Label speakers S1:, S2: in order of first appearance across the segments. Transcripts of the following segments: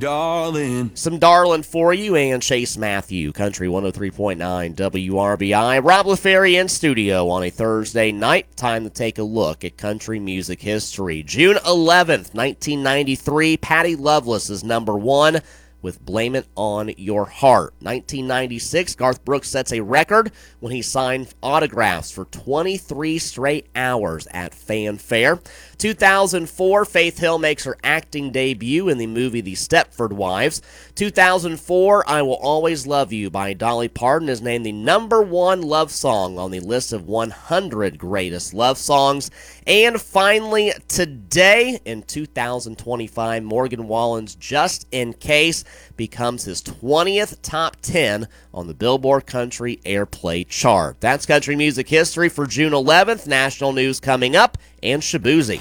S1: darling.
S2: Some darling for you and Chase Matthew, Country 103.9 WRBI. Rob LaFerry in studio on a Thursday night. Time to take a look at country music history. June 11th, 1993, Patty Loveless is number one with Blame It On Your Heart. 1996, Garth Brooks sets a record when he signed autographs for 23 straight hours at Fanfare. 2004, Faith Hill makes her acting debut in the movie The Stepford Wives. 2004, I Will Always Love You by Dolly Parton is named the number one love song on the list of 100 greatest love songs. And finally, today in 2025, Morgan Wallen's Just In Case becomes his 20th top 10 on the Billboard Country Airplay chart. That's country music history for June 11th. National news coming up, and Shabuzi.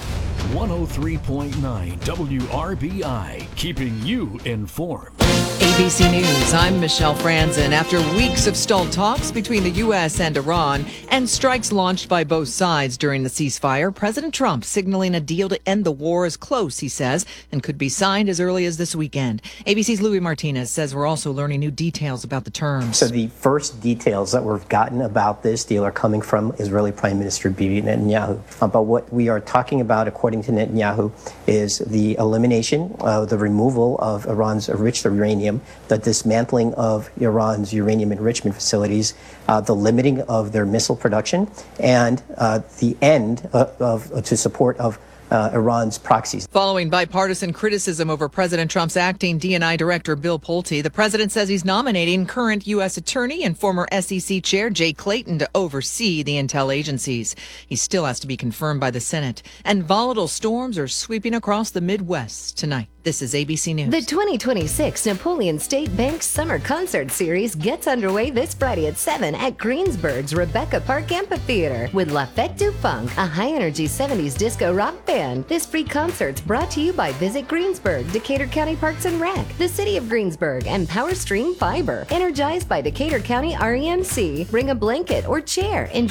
S3: 103.9 WRBI, keeping you informed.
S4: ABC News, I'm Michelle Franzen. After weeks of stalled talks between the U.S. and Iran and strikes launched by both sides during the ceasefire, President Trump signaling a deal to end the war is close, he says, and could be signed as early as this weekend. ABC's Louis Martinez says we're also learning new details about the terms.
S5: So the first details that we've gotten about this deal are coming from Israeli Prime Minister Bibi Netanyahu. But what we are talking about, according to Netanyahu, is the elimination, the removal of Iran's enriched uranium, the dismantling of Iran's uranium enrichment facilities, the limiting of their missile production, and the end to support of Iran's proxies.
S4: Following bipartisan criticism over President Trump's acting D&I director Bill Pulte, the president says he's nominating current U.S. Attorney and former SEC Chair Jay Clayton to oversee the intel agencies. He still has to be confirmed by the Senate. And volatile storms are sweeping across the Midwest tonight. This is ABC News.
S6: The 2026 Napoleon State Bank Summer Concert Series gets underway this Friday at 7 at Greensburg's Rebecca Park Amphitheater with La Fête du Funk, a high-energy 70s disco rock band. This free concert's brought to you by Visit Greensburg, Decatur County Parks and Rec, the City of Greensburg, and Power Stream Fiber. Energized by Decatur County REMC. Bring a blanket or chair.